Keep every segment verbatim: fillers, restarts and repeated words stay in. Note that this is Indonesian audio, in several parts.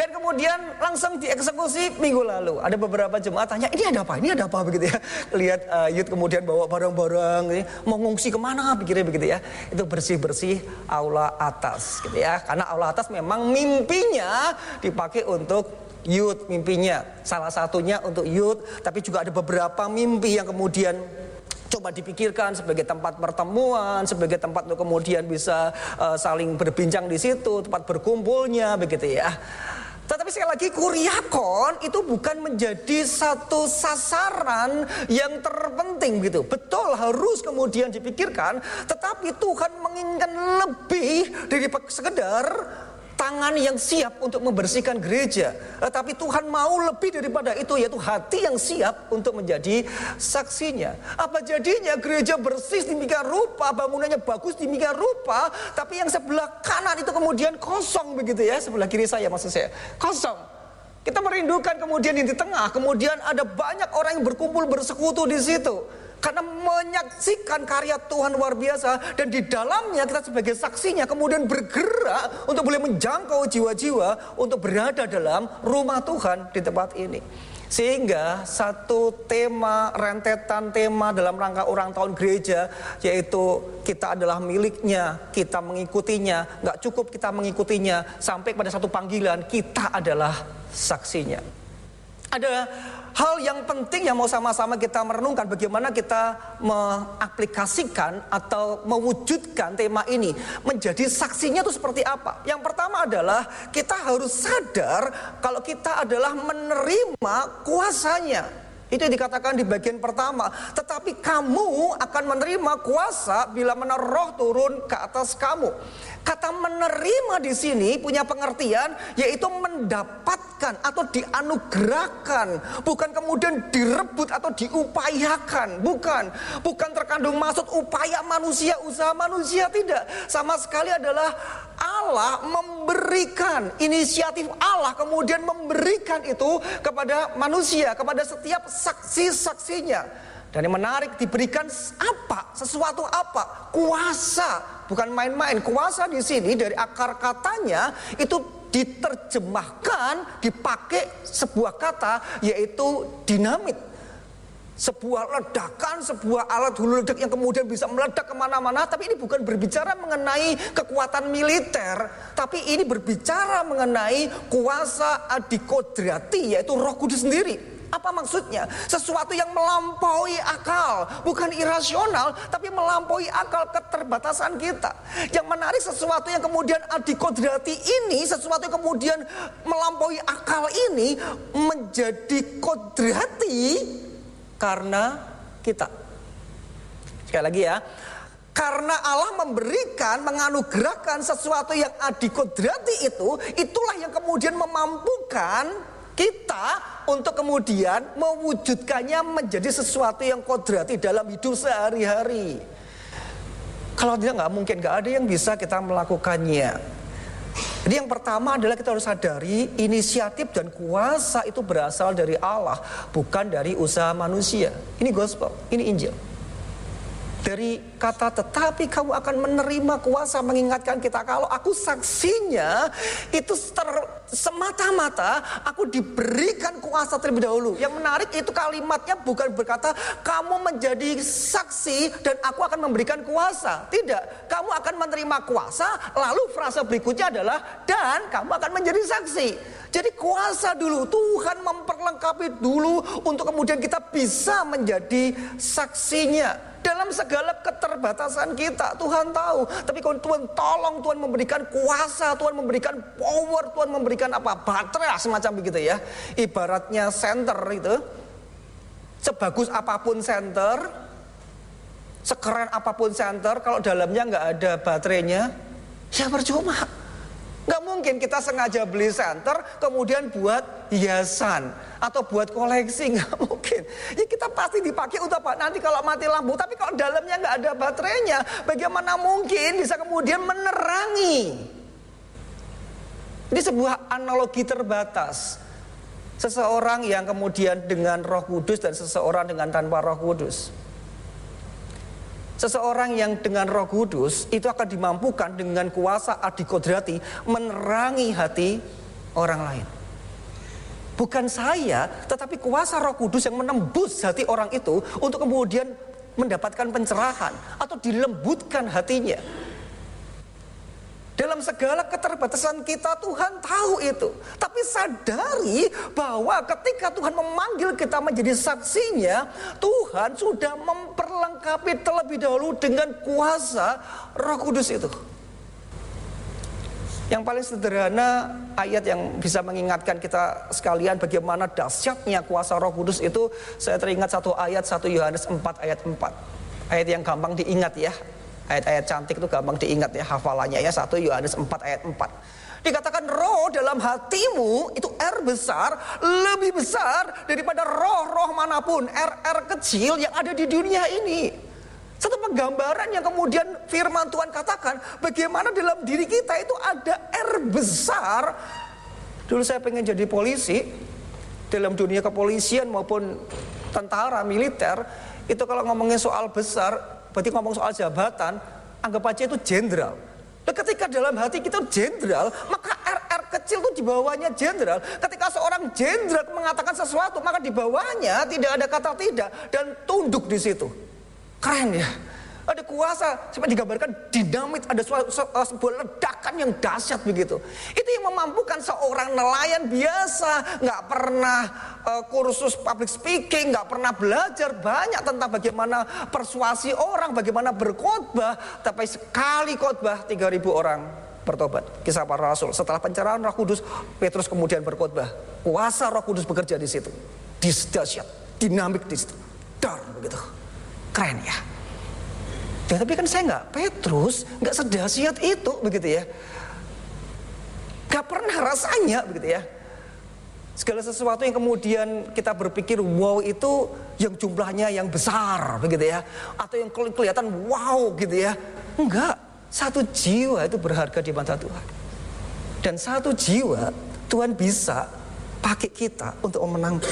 Dan kemudian langsung dieksekusi minggu lalu. Ada beberapa jemaat tanya, ini ada apa? Ini ada apa begitu ya? Lihat uh, youth kemudian bawa barang-barang, gitu, mau ngungsi kemana? Pikirnya begitu ya. Itu bersih-bersih aula atas, gitu ya. Karena aula atas memang mimpinya dipakai untuk youth, mimpinya. Salah satunya untuk youth, tapi juga ada beberapa mimpi yang kemudian coba dipikirkan sebagai tempat pertemuan, sebagai tempat untuk kemudian bisa uh, saling berbincang di situ, tempat berkumpulnya, begitu ya. Tetapi sekali lagi Kuriakon itu bukan menjadi satu sasaran yang terpenting gitu. Betul harus kemudian dipikirkan, tetapi Tuhan menginginkan lebih dari sekedar tangan yang siap untuk membersihkan gereja. Tetapi Tuhan mau lebih daripada itu, yaitu hati yang siap untuk menjadi saksinya. Apa jadinya gereja bersih demikian rupa, bangunannya bagus demikian rupa, tapi yang sebelah kanan itu kemudian kosong begitu ya, sebelah kiri saya maksud saya, kosong. Kita merindukan kemudian yang di tengah, kemudian ada banyak orang yang berkumpul bersekutu di situ. Karena menyaksikan karya Tuhan luar biasa. Dan di dalamnya kita sebagai saksinya kemudian bergerak untuk boleh menjangkau jiwa-jiwa untuk berada dalam rumah Tuhan di tempat ini. Sehingga satu tema, rentetan tema dalam rangka ulang tahun gereja, yaitu kita adalah miliknya, kita mengikutinya. Gak cukup kita mengikutinya, sampai pada satu panggilan kita adalah saksinya. Ada hal yang penting yang mau sama-sama kita merenungkan, bagaimana kita mengaplikasikan atau mewujudkan tema ini menjadi saksinya itu seperti apa. Yang pertama adalah kita harus sadar kalau kita adalah menerima kuasanya. Itu yang dikatakan di bagian pertama. Tetapi kamu akan menerima kuasa bila mana Roh turun ke atas kamu. Kata menerima di sini punya pengertian yaitu mendapatkan atau dianugerahkan, bukan kemudian direbut atau diupayakan, bukan. Bukan terkandung maksud upaya manusia, usaha manusia, tidak. Sama sekali adalah Allah memberikan, inisiatif Allah kemudian memberikan itu kepada manusia, kepada setiap saksi-saksinya. Dan yang menarik, diberikan apa? Sesuatu apa? Kuasa, bukan main-main. Kuasa di sini dari akar katanya itu diterjemahkan, dipakai sebuah kata yaitu dinamit. Sebuah ledakan, sebuah alat hulu ledak yang kemudian bisa meledak kemana-mana. Tapi ini bukan berbicara mengenai kekuatan militer, tapi ini berbicara mengenai kuasa adikodrati, yaitu Roh Kudus sendiri. Apa maksudnya? Sesuatu yang melampaui akal, bukan irasional, tapi melampaui akal, keterbatasan kita. Yang menarik, sesuatu yang kemudian adikodrati ini, sesuatu yang kemudian melampaui akal ini menjadi kodrati karena kita. Sekali lagi ya, karena Allah memberikan, menganugerahkan sesuatu yang adikodrati itu, itulah yang kemudian memampukan kita untuk kemudian mewujudkannya menjadi sesuatu yang kodrati dalam hidup sehari-hari. Kalau tidak, nggak mungkin, nggak ada yang bisa kita melakukannya. Jadi yang pertama adalah kita harus sadari inisiatif dan kuasa itu berasal dari Allah, bukan dari usaha manusia. Ini gospel, ini Injil. Dari kata tetapi kamu akan menerima kuasa, mengingatkan kita kalau aku saksinya itu ter, semata-mata aku diberikan kuasa terlebih dahulu. Yang menarik itu kalimatnya bukan berkata kamu menjadi saksi dan aku akan memberikan kuasa. Tidak, kamu akan menerima kuasa, lalu frase berikutnya adalah dan kamu akan menjadi saksi. Jadi kuasa dulu, Tuhan memperlengkapi dulu untuk kemudian kita bisa menjadi saksinya. Dalam segala keterbatasan kita, Tuhan tahu. Tapi kalau Tuhan tolong, Tuhan memberikan kuasa, Tuhan memberikan power, Tuhan memberikan apa? Baterai semacam begitu ya. Ibaratnya senter itu, sebagus apapun senter, sekeren apapun senter, kalau dalamnya nggak ada baterainya, ya percuma. Nggak mungkin kita sengaja beli senter kemudian buat hiasan atau buat koleksi, nggak mungkin. Ya kita pasti dipakai untuk apa? Nanti kalau mati lampu. Tapi kalau dalamnya nggak ada baterainya, bagaimana mungkin bisa kemudian menerangi? Ini sebuah analogi terbatas. Seseorang yang kemudian dengan Roh Kudus dan seseorang dengan tanpa Roh Kudus. Seseorang yang dengan Roh Kudus itu akan dimampukan dengan kuasa adikodrati menerangi hati orang lain. Bukan saya, tetapi kuasa Roh Kudus yang menembus hati orang itu untuk kemudian mendapatkan pencerahan atau dilembutkan hatinya. Dalam segala keterbatasan kita, Tuhan tahu itu. Tapi sadari bahwa ketika Tuhan memanggil kita menjadi saksinya, Tuhan sudah memperlengkapi terlebih dahulu dengan kuasa Roh Kudus itu. Yang paling sederhana, ayat yang bisa mengingatkan kita sekalian bagaimana dahsyatnya kuasa Roh Kudus itu, saya teringat satu ayat, satu Yohanes empat ayat empat. Ayat yang gampang diingat ya. Ayat-ayat cantik itu gampang diingat ya, hafalannya ya, satu Yohanes empat ayat empat. Dikatakan roh dalam hatimu itu R besar, lebih besar daripada roh-roh manapun, R-R kecil yang ada di dunia ini. Satu penggambaran yang kemudian firman Tuhan katakan, bagaimana dalam diri kita itu ada R besar. Dulu saya pengen jadi polisi, dalam dunia kepolisian maupun tentara militer, itu kalau ngomongin soal besar, berarti ngomong soal jabatan, anggap aja itu jenderal. Dan ketika dalam hati kita jenderal, maka R-R kecil itu di bawahnya jenderal. Ketika seorang jenderal mengatakan sesuatu, maka di bawahnya tidak ada kata tidak dan tunduk di situ. Keren ya. Ada kuasa, seperti digambarkan dinamit, ada sebuah ledakan yang dahsyat begitu. Itu yang memampukan seorang nelayan biasa, nggak pernah uh, kursus public speaking, nggak pernah belajar banyak tentang bagaimana persuasi orang, bagaimana berkhotbah, tapi sekali khotbah tiga ribu orang bertobat. Kisah para Rasul. Setelah pencerahan Roh Kudus, Petrus kemudian berkhotbah. Kuasa Roh Kudus bekerja di situ, dahsyat, dinamik di situ, dar begitu, keren ya. Ya, tapi kan saya nggak Petrus, nggak sedahsyat itu begitu ya, nggak pernah rasanya begitu ya. Segala sesuatu yang kemudian kita berpikir wow itu yang jumlahnya yang besar begitu ya, atau yang kelihatan wow gitu ya, enggak. Satu jiwa itu berharga di mata Tuhan, dan satu jiwa Tuhan bisa pakai kita untuk memenangkan.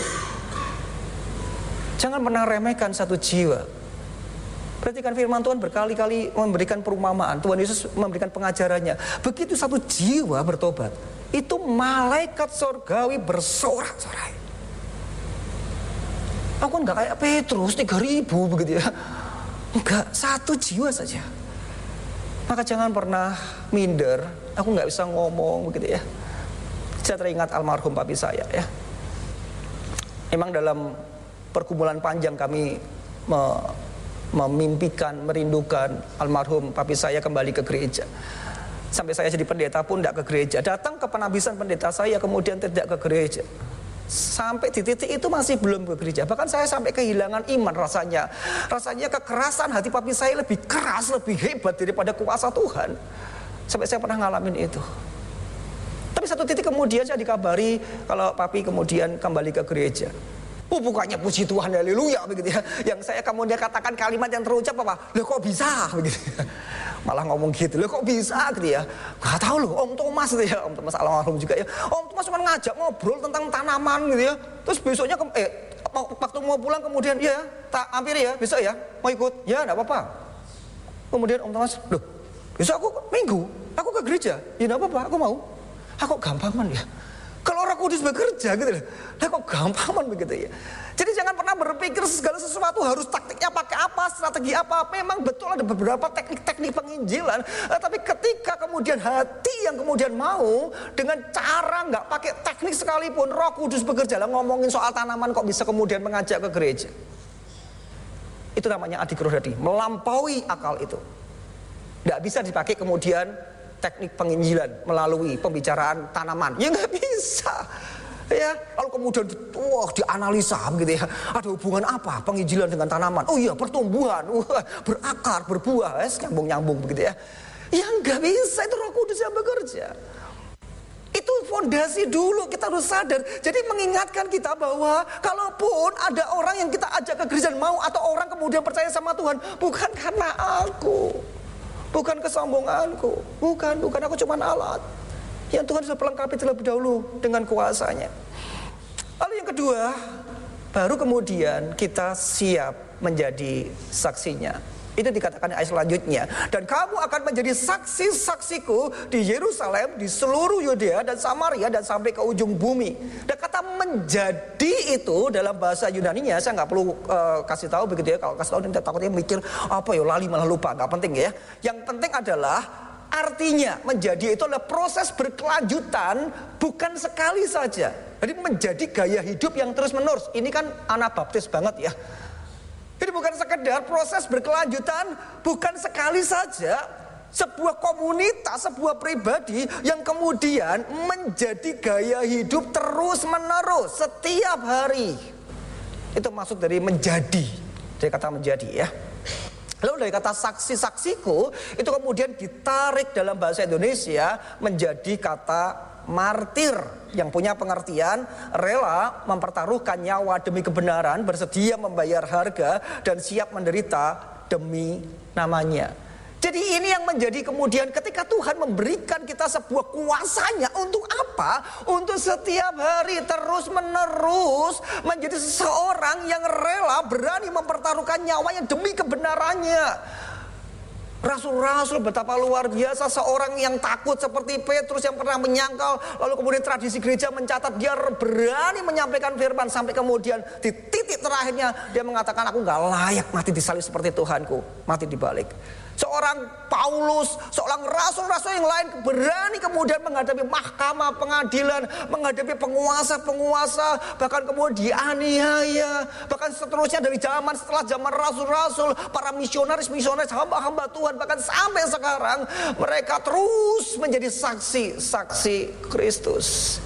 Jangan pernah remehkan satu jiwa. Perhatikan firman Tuhan berkali-kali memberikan perumpamaan. Tuhan Yesus memberikan pengajarannya. Begitu satu jiwa bertobat, itu malaikat surgawi bersorak-sorai. Aku enggak kayak Petrus tiga ribu begitu ya. Enggak, satu jiwa saja. Maka jangan pernah minder. Aku enggak bisa ngomong begitu ya. Saya teringat almarhum papi saya ya. Memang dalam pergumulan panjang kami me memimpikan, merindukan almarhum papi saya kembali ke gereja. Sampai saya jadi pendeta pun tidak ke gereja. Datang ke penabisan pendeta saya kemudian tidak ke gereja. Sampai di titik itu masih belum ke gereja. Bahkan saya sampai kehilangan iman rasanya. Rasanya kekerasan hati papi saya lebih keras, lebih hebat daripada kuasa Tuhan. Sampai saya pernah ngalamin itu. Tapi satu titik kemudian saya dikabari kalau papi kemudian kembali ke gereja. Oh, bukannya puji Tuhan, haleluya begitu ya. Yang saya kemudian katakan kalimat yang terucap apa? Loh kok bisa begitu ya. Malah ngomong gitu, loh kok bisa gitu ya. Gak tahu loh, Om Thomas gitu ya. Om Thomas almarhum juga ya. Om Thomas cuma ngajak ngobrol tentang tanaman gitu ya. Terus besoknya ke, eh waktu mau pulang kemudian ya, tak hampir ya, besok ya, mau ikut. Ya enggak apa-apa. Kemudian Om Thomas, loh besok aku minggu, aku ke gereja. Ya enggak apa-apa, aku mau. Aku gampangan ya. Kalau Roh Kudus bekerja gitu loh, nah kok gampangan begitu ya. Jadi jangan pernah berpikir segala sesuatu harus taktiknya pakai apa, strategi apa. Memang betul ada beberapa teknik-teknik penginjilan, tapi ketika kemudian hati yang kemudian mau dengan cara nggak pakai teknik sekalipun, Roh Kudus bekerja. Lah ngomongin soal tanaman kok bisa kemudian mengajak ke gereja. Itu namanya adigrohadi, melampaui akal itu. Nggak bisa dipakai kemudian teknik penginjilan melalui pembicaraan tanaman, ya nggak bisa ya. Kalau kemudian wah dianalisa gitu ya, ada hubungan apa penginjilan dengan tanaman? Oh iya, pertumbuhan, wah, berakar, berbuah, eh, nyambung-nyambung begitu ya. Ya nggak bisa, itu Roh Kudus yang bekerja. Itu fondasi dulu, kita harus sadar. Jadi mengingatkan kita bahwa kalaupun ada orang yang kita ajak ke gereja mau, atau orang kemudian percaya sama Tuhan, bukan karena aku, bukan kesombonganku, bukan, bukan aku cuma alat yang Tuhan sudah pelengkapi terlebih dahulu dengan kuasanya. Lalu yang kedua, baru kemudian kita siap menjadi saksinya. Itu dikatakan ayat selanjutnya. Dan kamu akan menjadi saksi-saksiku di Yerusalem, di seluruh Yudea dan Samaria, dan sampai ke ujung bumi. Dan kata menjadi itu dalam bahasa Yunaninya, saya nggak perlu uh, kasih tahu begitu ya. Kalau kasih tahu nanti takutnya mikir apa ya, lali malah lupa. Nggak penting ya. Yang penting adalah artinya menjadi itu adalah proses berkelanjutan, bukan sekali saja. Jadi menjadi gaya hidup yang terus menerus. Ini kan Anabaptis banget ya. Ini bukan sekedar proses berkelanjutan, bukan sekali saja. Sebuah komunitas, sebuah pribadi yang kemudian menjadi gaya hidup terus menerus setiap hari. Itu masuk dari menjadi, dari kata menjadi ya. Lalu dari kata saksi-saksiku itu kemudian ditarik dalam bahasa Indonesia menjadi kata martir, yang punya pengertian rela mempertaruhkan nyawa demi kebenaran, bersedia membayar harga dan siap menderita demi namanya. Jadi ini yang menjadi kemudian ketika Tuhan memberikan kita sebuah kuasanya untuk apa? Untuk setiap hari terus menerus menjadi seseorang yang rela berani mempertaruhkan nyawanya demi kebenarannya. Rasul-rasul betapa luar biasa, seorang yang takut seperti Petrus yang pernah menyangkal, lalu kemudian tradisi gereja mencatat dia berani menyampaikan firman, sampai kemudian di titik terakhirnya dia mengatakan, aku gak layak mati disalib seperti Tuhanku, mati dibalik. Seorang Paulus, seorang rasul-rasul yang lain berani kemudian menghadapi mahkamah pengadilan, menghadapi penguasa-penguasa, bahkan kemudian dianiaya, bahkan seterusnya dari zaman setelah zaman rasul-rasul, para misionaris-misionaris, hamba-hamba Tuhan, bahkan sampai sekarang mereka terus menjadi saksi-saksi Kristus,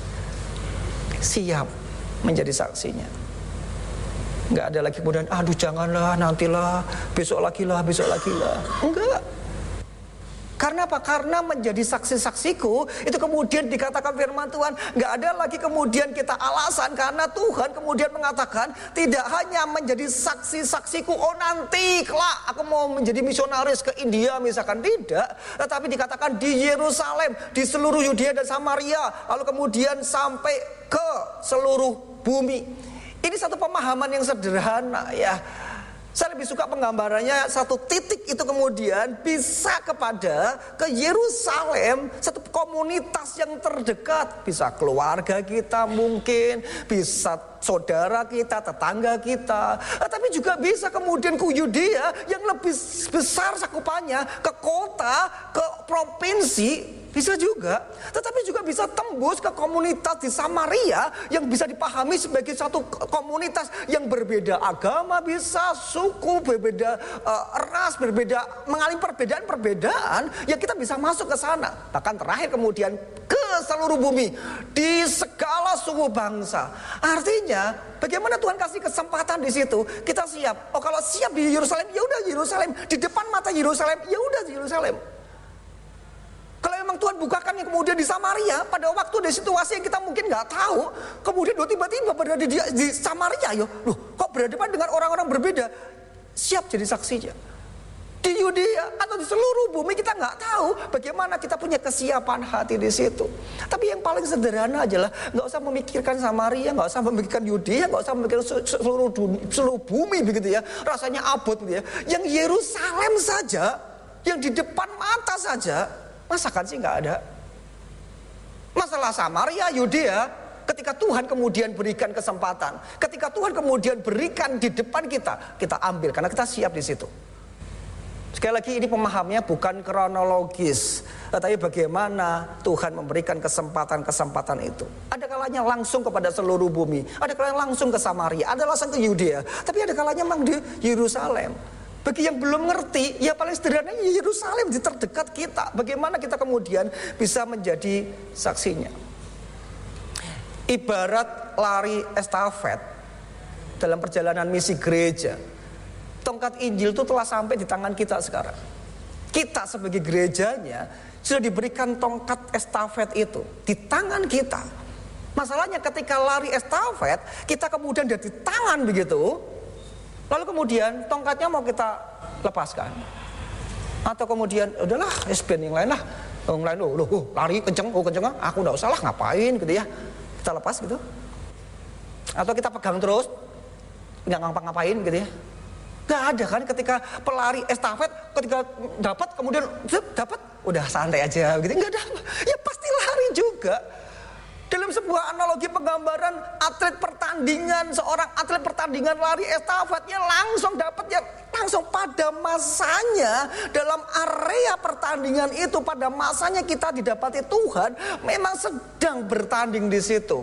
siap menjadi saksinya. Nggak ada lagi kemudian, aduh janganlah, nantilah, besok lagi lah, besok lagi lah. Enggak. Karena apa? Karena menjadi saksi-saksiku, itu kemudian dikatakan firman Tuhan. Nggak ada lagi kemudian kita alasan, karena Tuhan kemudian mengatakan tidak hanya menjadi saksi-saksiku, oh nanti kelak aku mau menjadi misionaris ke India misalkan, tidak. Tetapi dikatakan di Yerusalem, di seluruh Yudea dan Samaria, lalu kemudian sampai ke seluruh bumi. Ini satu pemahaman yang sederhana ya. Saya lebih suka penggambarannya, satu titik itu kemudian bisa kepada ke Yerusalem, satu komunitas yang terdekat. Bisa keluarga kita mungkin, bisa saudara kita, tetangga kita. Tapi juga bisa kemudian ke Yudea yang lebih besar cakupannya, ke kota, ke provinsi. Bisa juga, tetapi juga bisa tembus ke komunitas di Samaria yang bisa dipahami sebagai satu komunitas yang berbeda agama, bisa suku, berbeda uh, ras, berbeda, mengalami perbedaan-perbedaan yang kita bisa masuk ke sana. Bahkan terakhir kemudian ke seluruh bumi, di segala suku bangsa. Artinya bagaimana Tuhan kasih kesempatan di situ, kita siap. Oh kalau siap di Yerusalem, ya udah Yerusalem, di depan mata Yerusalem, ya udah Yerusalem. Kalau memang Tuhan bukakan yang kemudian di Samaria, pada waktu ada situasi yang kita mungkin nggak tahu, kemudian tiba-tiba berada di, di Samaria, yo, loh, kok berhadapan dengan orang-orang berbeda, siap jadi saksinya. Di Yudea atau di seluruh bumi kita nggak tahu bagaimana kita punya kesiapan hati di situ. Tapi yang paling sederhana adalah nggak usah memikirkan Samaria, nggak usah memikirkan Yudea, nggak usah memikirkan seluruh dunia, seluruh bumi begitu ya, rasanya abot gitu ya. Yang Yerusalem saja, yang di depan mata saja. Masakan sih nggak ada. Masalah Samaria, Yudea, ketika Tuhan kemudian berikan kesempatan, ketika Tuhan kemudian berikan di depan kita, kita ambil karena kita siap di situ. Sekali lagi ini pemahamnya bukan kronologis, tetapi bagaimana Tuhan memberikan kesempatan-kesempatan itu. Ada kalanya langsung kepada seluruh bumi, ada kalanya langsung ke Samaria, ada langsung ke Yudea, tapi ada kalanya memang di Yerusalem. Bagi yang belum ngerti, ya paling sederhana Yerusalem di terdekat kita. Bagaimana kita kemudian bisa menjadi saksinya. Ibarat lari estafet dalam perjalanan misi gereja. Tongkat Injil itu telah sampai di tangan kita sekarang. Kita sebagai gerejanya sudah diberikan tongkat estafet itu di tangan kita. Masalahnya ketika lari estafet, kita kemudian ada di tangan begitu. Lalu kemudian tongkatnya mau kita lepaskan, atau kemudian udahlah, espen yang lain lah, yang lain loh, loh, lari kenceng, oh kenceng, aku nggak usah lah, ngapain gitu ya, kita lepas gitu, atau kita pegang terus, nggak ngapa-ngapain gitu ya. Gak ada kan ketika pelari estafet ketika dapat kemudian dapat udah santai aja begitu, nggak ada. Ya pasti lari juga. Dalam sebuah analogi penggambaran atlet pertandingan, seorang atlet pertandingan lari estafetnya langsung dapat ya langsung pada masanya, dalam area pertandingan itu pada masanya kita didapati Tuhan memang sedang bertanding di situ.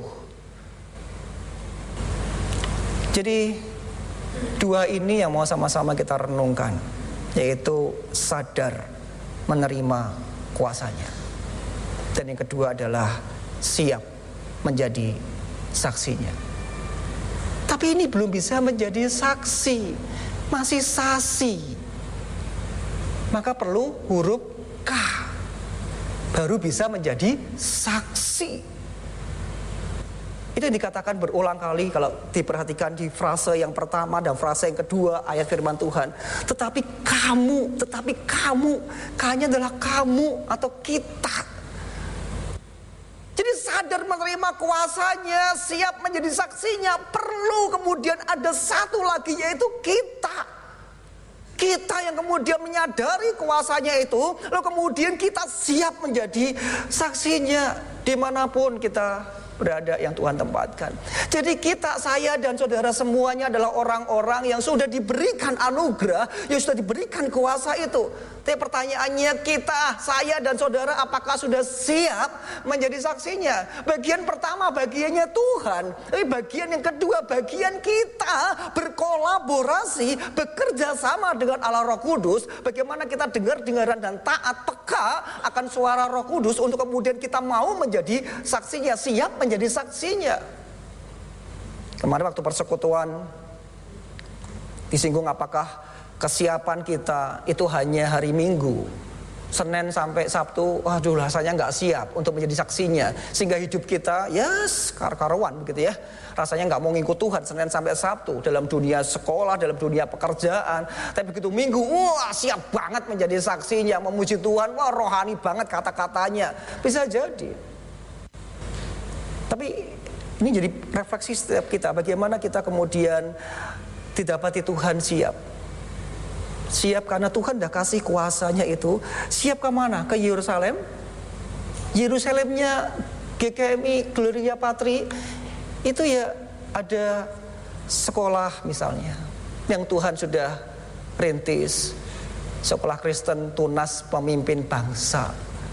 Jadi dua ini yang mau sama-sama kita renungkan, yaitu sadar menerima kuasanya, dan yang kedua adalah siap menjadi saksinya. Tapi ini belum bisa menjadi saksi, masih sasi. Maka perlu huruf K, baru bisa menjadi saksi. Itu yang dikatakan berulang kali kalau diperhatikan di frase yang pertama dan frase yang kedua ayat firman Tuhan. Tetapi kamu, tetapi kamu, K-nya adalah kamu atau kita. Jadi sadar menerima kuasanya, siap menjadi saksinya, perlu kemudian ada satu lagi, yaitu kita. Kita yang kemudian menyadari kuasanya itu, lalu kemudian kita siap menjadi saksinya dimanapun kita berada yang Tuhan tempatkan. Jadi kita, saya dan saudara semuanya adalah orang-orang yang sudah diberikan anugerah, yang sudah diberikan kuasa itu. Tapi pertanyaannya, kita, saya dan saudara apakah sudah siap menjadi saksinya? Bagian pertama bagiannya Tuhan, tapi bagian yang kedua bagian kita berkolaborasi, bekerja sama dengan Allah Roh Kudus. Bagaimana kita dengar-dengaran dan taat, peka akan suara Roh Kudus untuk kemudian kita mau menjadi saksinya, siap menjadi saksinya. Kemarin waktu persekutuan disinggung apakah kesiapan kita itu hanya hari Minggu, Senin sampai Sabtu. Waduh, rasanya nggak siap untuk menjadi saksinya, sehingga hidup kita yes kar-karuan begitu ya. Rasanya nggak mau ngikut Tuhan Senin sampai Sabtu dalam dunia sekolah, dalam dunia pekerjaan. Tapi begitu Minggu, wah siap banget menjadi saksinya, memuji Tuhan, wah rohani banget kata-katanya. Bisa jadi. Tapi ini jadi refleksi setiap kita, bagaimana kita kemudian didapati Tuhan siap. Siap karena Tuhan dah kasih kuasanya itu. Siap ke mana? Ke Yerusalem. Yerusalemnya G K M I Gloria Patri itu ya ada sekolah misalnya yang Tuhan sudah rintis, sekolah Kristen Tunas Pemimpin Bangsa.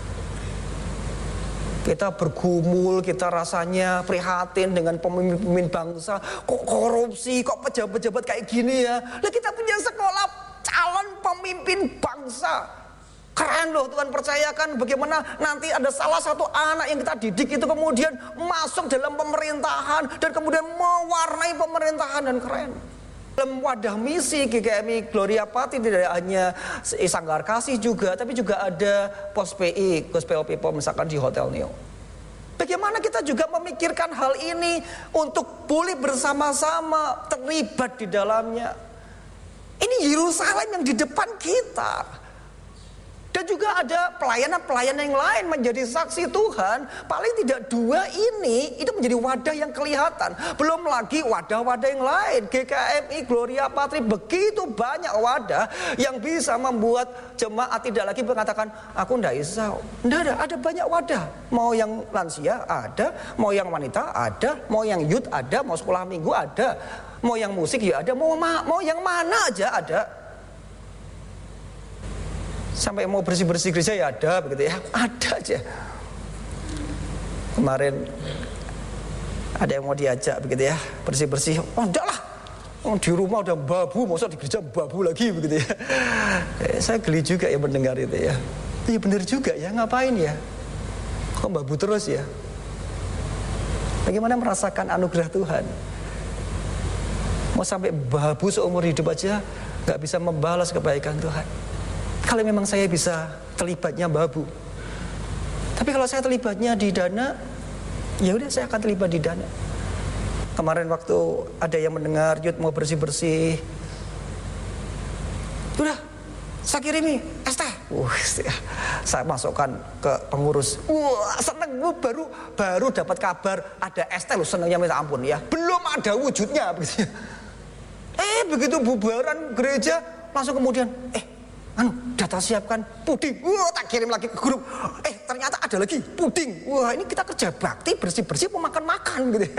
Kita bergumul, kita rasanya prihatin dengan pemimpin bangsa. Kok korupsi, kok pejabat-pejabat kayak gini ya. Lah kita punya sekolah calon pemimpin bangsa. Keren loh, Tuhan percayakan bagaimana nanti ada salah satu anak yang kita didik itu kemudian masuk dalam pemerintahan dan kemudian mewarnai pemerintahan, dan keren. Dalam wadah misi G K M I Gloria Patri tidak hanya Sanggar Kasih juga, tapi juga ada Pos P I, Gospel People misalkan di Hotel Neo. Bagaimana kita juga memikirkan hal ini untuk boleh bersama-sama terlibat di dalamnya. Ini Yerusalem yang di depan kita. Dan juga ada pelayanan-pelayanan yang lain menjadi saksi Tuhan. Paling tidak dua ini itu menjadi wadah yang kelihatan. Belum lagi wadah-wadah yang lain. G K M I Gloria Patri, begitu banyak wadah yang bisa membuat jemaat tidak lagi mengatakan aku ndak bisa. Ndak ada, ada banyak wadah. Mau yang lansia ada, mau yang wanita ada, mau yang youth ada, mau sekolah minggu ada, mau yang musik ya ada, mau mau yang mana aja ada. Sampai mau bersih-bersih gereja ya ada begitu ya, ada aja. Kemarin ada yang mau diajak begitu ya, bersih-bersih. Oh enggak lah, oh, di rumah udah babu, masa di gereja babu lagi begitu ya. Eh, saya geli juga ya mendengar itu ya. Iya benar juga ya, ngapain ya? Kok babu terus ya? Bagaimana merasakan anugerah Tuhan? Mau sampai babu seumur hidup aja gak bisa membalas kebaikan Tuhan. Kalau memang saya bisa terlibatnya babu. Tapi kalau saya terlibatnya di dana, ya udah saya akan terlibat di dana. Kemarin waktu ada yang mendengar Yud mau bersih-bersih, udah saya kirimi es teh. Uh, saya masukkan ke pengurus. Wah seneng, gue baru baru dapat kabar ada es teh loh, senengnya minta ampun ya. Belum ada wujudnya begitu. Eh begitu bubaran gereja, langsung kemudian, eh, anu, data siapkan puding. Wah, tak kirim lagi ke grup. Eh, ternyata ada lagi puding. Wah, ini kita kerja bakti bersih-bersih, mau makan-makan gitu ya.